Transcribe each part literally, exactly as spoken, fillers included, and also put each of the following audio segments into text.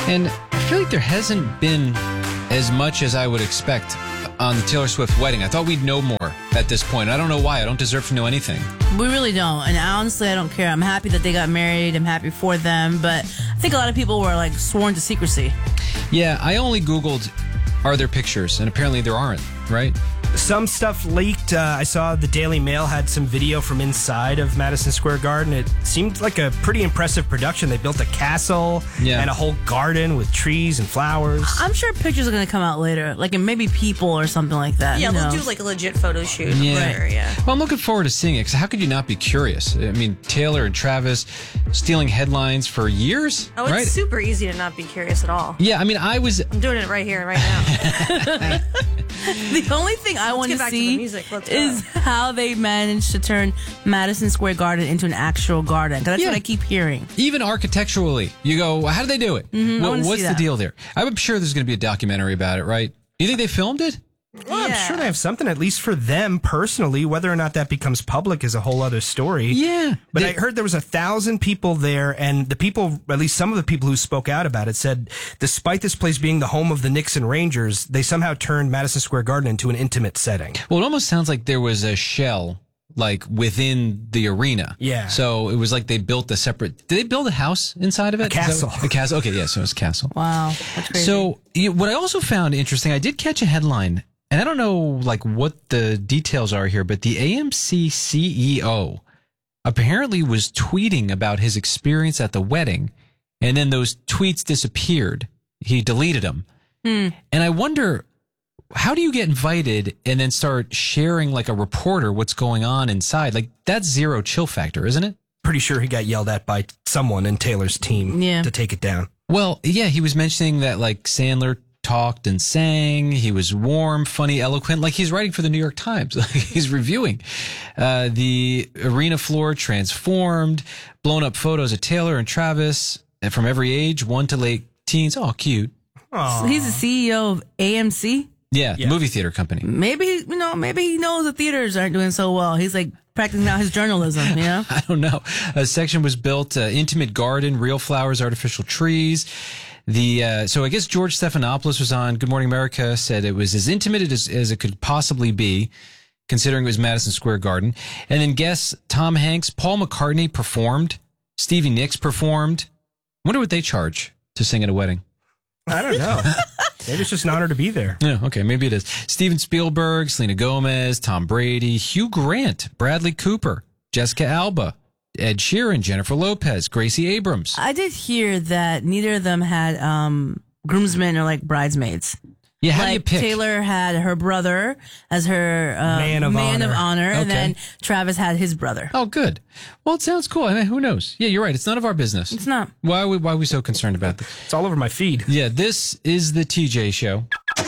And I feel like there hasn't been as much as I would expect on the Taylor Swift wedding. I thought we'd know more at this point. I don't know why. I don't deserve to know anything. We really don't. And honestly, I don't care. I'm happy that they got married. I'm happy for them. But I think a lot of people were like sworn to secrecy. Yeah, I only Googled, are there pictures? And apparently there aren't, right? Some stuff leaked. Uh, I saw the Daily Mail had some video from inside of Madison Square Garden. It seemed like a pretty impressive production. They built a castle Yeah. and a whole garden with trees and flowers. I'm sure pictures are going to come out later, like in maybe People or something like that. Yeah, Who they'll knows? do like a legit photo shoot. Yeah. Later, yeah. Well, I'm looking forward to seeing it, because how could you not be curious? I mean, Taylor and Travis stealing headlines for years, Oh, it's right? super easy to not be curious at all. Yeah, I mean, I was... I'm doing it right here, right now. The only thing I want get to back to the see music. Let's go. is how they managed to turn Madison Square Garden into an actual garden. 'Cause that's Yeah. what I keep hearing. Even architecturally, you go, how did they do it? Mhm, I What- wanna see what's the that. deal there? I'm sure there's going to be a documentary about it, right? Do you think they filmed it? Well, Yeah. I'm sure they have something, at least for them personally. Whether or not that becomes public is a whole other story. Yeah. But They- I heard there was a thousand people there, and the people, at least some of the people who spoke out about it, said despite this place being the home of the Knicks and Rangers, they somehow turned Madison Square Garden into an intimate setting. Well, it almost sounds like there was a shell, like, within the arena. Yeah. So it was like they built a separate... Did they build a house inside of it? A Is that- castle. A castle. Okay, yeah, so it was a castle. Wow, that's crazy. So you, what I also found interesting, I did catch a headline, and I don't know like what the details are here, but the A M C C E O apparently was tweeting about his experience at the wedding, and then those tweets disappeared. He deleted them. Hmm. And I wonder, how do you get invited and then start sharing like a reporter what's going on inside? Like, that's zero chill factor, isn't it? Pretty sure he got yelled at by someone in Taylor's team Yeah. to take it down. Well, yeah, he was mentioning that like Sandler talked and sang. He was warm, funny, eloquent, like he's writing for the New York Times. Like he's reviewing. Uh, the arena floor transformed, blown up photos of Taylor and Travis from every age, one to late teens. Oh, cute. Aw. So he's the C E O of A M C. Yeah, Yeah. the movie theater company. Maybe, you know, maybe he knows the theaters aren't doing so well. He's like practicing out his journalism, you know? I don't know. A section was built, uh, intimate garden, real flowers, artificial trees. The uh, so I guess George Stephanopoulos was on Good Morning America, said it was as intimate as, as it could possibly be, considering it was Madison Square Garden. And then guess Tom Hanks, Paul McCartney performed, Stevie Nicks performed. I wonder what they charge to sing at a wedding. I don't know. Maybe it's just an honor to be there. Yeah, okay, maybe it is. Steven Spielberg, Selena Gomez, Tom Brady, Hugh Grant, Bradley Cooper, Jessica Alba, Ed Sheeran, Jennifer Lopez, Gracie Abrams. I did hear that neither of them had um, groomsmen or like bridesmaids. Yeah, how like do you pick? Taylor had her brother as her uh, Man of honor. honor, and Okay. then Travis had his brother. Oh, good. Well, it sounds cool. I mean, who knows? Yeah, you're right. It's none of our business. It's not. Why are we, why are we so concerned about this? It's all over my feed. Yeah, this is the T J Show.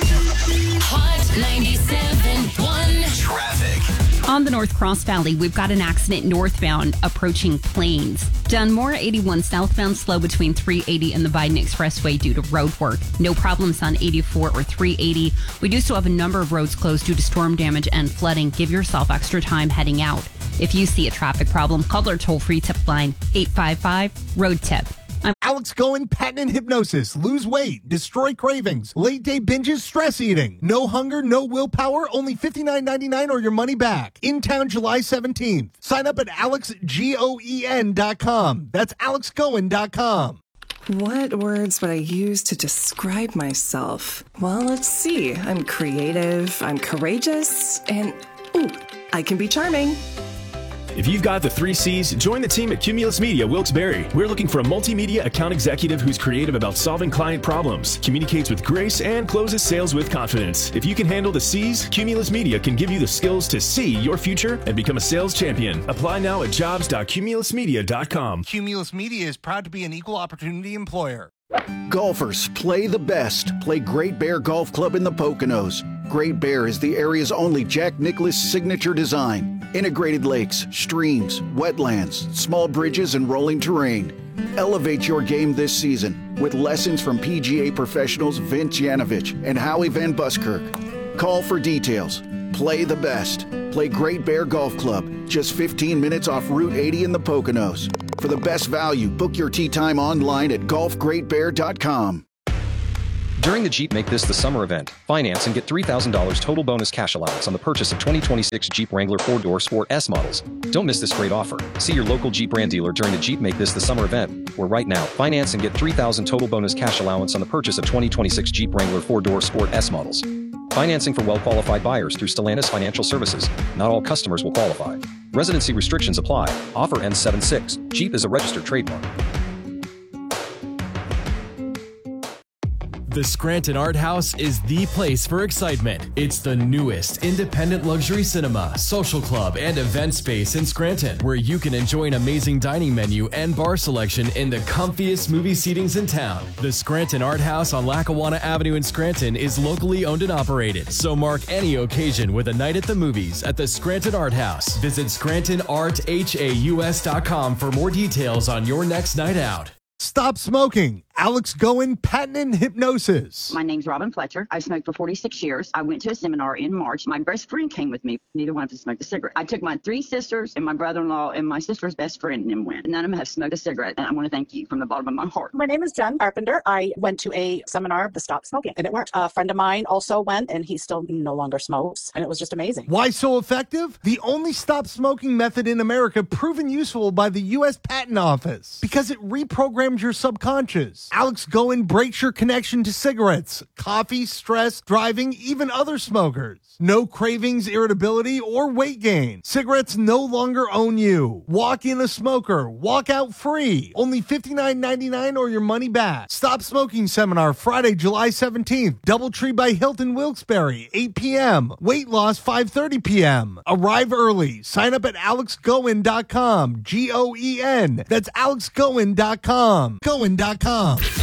Hot ninety-seven point one. Traffic. On the North Cross Valley, we've got an accident northbound approaching Plains. Dunmore eighty-one southbound slow between three eighty and the Biden Expressway due to road work. No problems on eighty-four or three eighty. We do still have a number of roads closed due to storm damage and flooding. Give yourself extra time heading out. If you see a traffic problem, call our toll-free tip line eight five five, road tip. I'm Alex Cohen, patent and hypnosis. Lose weight, destroy cravings, late day binges, stress eating. No hunger, no willpower, only fifty-nine ninety-nine or your money back. In town July seventeenth. Sign up at alex goen dot com. That's alex goen dot com. What words would I use to describe myself? Well, let's see. I'm creative, I'm courageous, and ooh, I can be charming. If you've got the three C's, join the team at Cumulus Media Wilkes-Barre. We're looking for a multimedia account executive who's creative about solving client problems, communicates with grace, and closes sales with confidence. If you can handle the C's, Cumulus Media can give you the skills to see your future and become a sales champion. Apply now at jobs dot cumulus media dot com. Cumulus Media is proud to be an equal opportunity employer. Golfers, play the best. Play Great Bear Golf Club in the Poconos. Great Bear is the area's only Jack Nicklaus signature design. Integrated lakes, streams, wetlands, small bridges, and rolling terrain. Elevate your game this season with lessons from P G A professionals Vince Yanovich and Howie Van Buskirk. Call for details. Play the best. Play Great Bear Golf Club, just fifteen minutes off Route eighty in the Poconos. For the best value, book your tee time online at golf great bear dot com. During the Jeep Make This the Summer event, finance and get three thousand dollars total bonus cash allowance on the purchase of twenty twenty-six Jeep Wrangler four-door Sport S models. Don't miss this great offer. See your local Jeep brand dealer during the Jeep Make This the Summer event, where right now, finance and get three thousand dollars total bonus cash allowance on the purchase of twenty twenty-six Jeep Wrangler four-door Sport S models. Financing for well-qualified buyers through Stellantis Financial Services. Not all customers will qualify. Residency restrictions apply. Offer ends seven six. Jeep is a registered trademark. The Scranton Art House is the place for excitement. It's the newest independent luxury cinema, social club, and event space in Scranton, where you can enjoy an amazing dining menu and bar selection in the comfiest movie seatings in town. The Scranton Art House on Lackawanna Avenue in Scranton is locally owned and operated, so mark any occasion with a night at the movies at the Scranton Art House. Visit scranton art haus dot com for more details on your next night out. Stop smoking. Alex Goen, Patent and Hypnosis. My name's Robin Fletcher. I've smoked for forty-six years. I went to a seminar in March. My best friend came with me. Neither one of us smoked a cigarette. I took my three sisters and my brother-in-law and my sister's best friend and then went. None of them have smoked a cigarette, and I want to thank you from the bottom of my heart. My name is Jen Carpenter. I went to a seminar, the Stop Smoking, and it worked. A friend of mine also went, and he still no longer smokes, and it was just amazing. Why so effective? The only stop smoking method in America proven useful by the U S Patent Office because it reprograms your subconscious. Alex Goen breaks your connection to cigarettes, coffee, stress, driving, even other smokers. No cravings, irritability, or weight gain. Cigarettes no longer own you. Walk in a smoker. Walk out free. Only fifty-nine ninety-nine or your money back. Stop Smoking Seminar Friday, July seventeenth. Doubletree by Hilton Wilkes-Barre, eight p.m. Weight loss, five thirty p.m. Arrive early. Sign up at alex goen dot com. G O E N. That's alex goen dot com. Goen dot com.